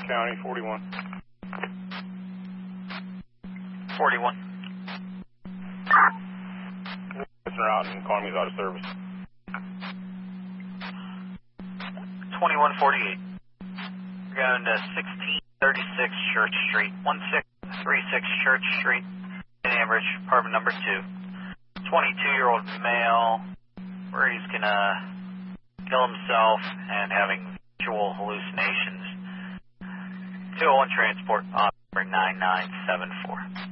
County, 41. 41. Listener out and calling me out of service. 2148. We're going to 1636 Church Street, 1636 Church Street, in Ambridge, apartment number 2. 22-year-old male, where he's going to kill himself and having visual hallucinations. 201 transport, number 9974.